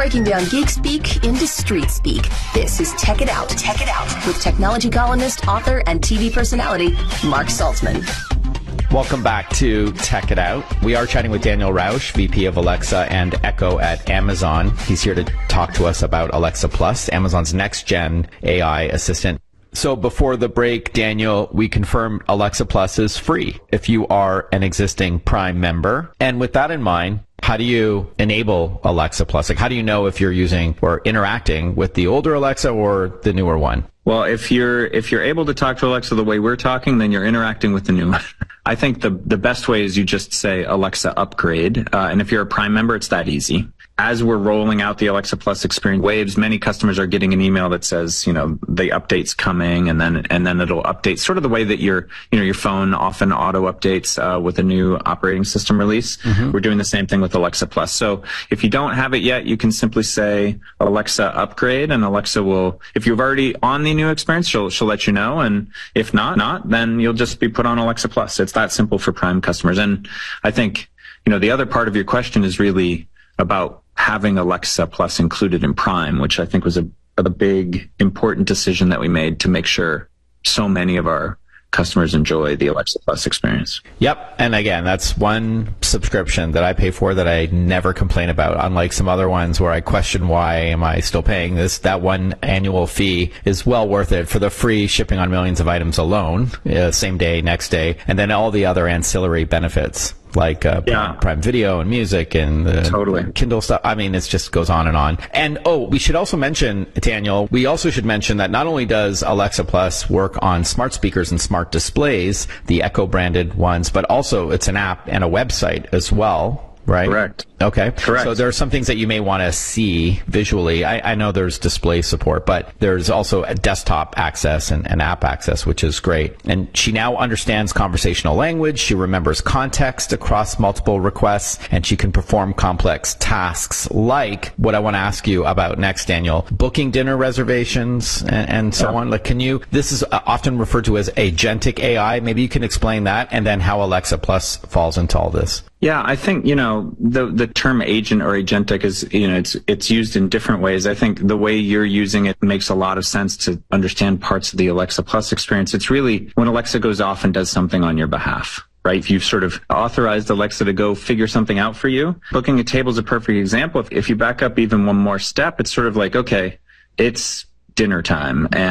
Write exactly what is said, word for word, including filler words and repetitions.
Breaking down geek speak into street speak. This is Tech It Out. Tech It Out with technology columnist, author, and T V personality Mark Saltzman. Welcome back to Tech It Out. We are chatting with Daniel Rausch, V P of Alexa and Echo at Amazon. He's here to talk to us about Alexa Plus, Amazon's next-gen A I assistant. So before the break, Daniel, we confirmed Alexa Plus is free if you are an existing Prime member. And with that in mind, how do you enable Alexa Plus? Like, how do you know if you're using or interacting with the older Alexa or the newer one? Well, if you're if you're able to talk to Alexa the way we're talking, then you're interacting with the new one. I think the the best way is you just say Alexa upgrade. Uh, and if you're a Prime member, it's that easy. As we're rolling out the Alexa Plus experience waves, many customers are getting an email that says, you know, the update's coming, and then and then it'll update sort of the way that your you know your phone often auto updates uh, with a new operating system release. Mm-hmm. We're doing the same thing with Alexa Plus. So if you don't have it yet, you can simply say Alexa upgrade, and Alexa will, if you've already on the new experience, she'll she'll let you know, and if not, not, then you'll just be put on Alexa Plus. It's that simple for Prime customers. And I think, you know, the other part of your question is really about having Alexa Plus included in Prime, which I think was a, a big, important decision that we made to make sure so many of our customers enjoy the Alexa Plus experience. Yep. And again, that's one subscription that I pay for that I never complain about. Unlike some other ones where I question why am I still paying this, that one annual fee is well worth it for the free shipping on millions of items alone, uh, same day, next day, and then all the other ancillary benefits. Like uh, yeah. Prime Video and music and the totally. Kindle stuff. I mean, it just goes on and on. And, oh, we should also mention, Daniel, we also should mention that not only does Alexa Plus work on smart speakers and smart displays, the Echo-branded ones, but also it's an app and a website as well. Right? Correct. Okay. Correct. So there are some things that you may want to see visually. I, I know there's display support, but there's also a desktop access and, and app access, which is great. And she now understands conversational language. She remembers context across multiple requests, and she can perform complex tasks like what I want to ask you about next, Daniel, booking dinner reservations and, and so yeah. on. Like, can you, this is often referred to as agentic A I. Maybe you can explain that and then how Alexa Plus falls into all this. Yeah, I think, you know, the the term agent or agentic is, you know, it's it's used in different ways. I think the way you're using it makes a lot of sense to understand parts of the Alexa Plus experience. It's really when Alexa goes off and does something on your behalf, right? If you've sort of authorized Alexa to go figure something out for you, booking a table is a perfect example. If, if you back up even one more step, it's sort of like, okay, it's dinner time. And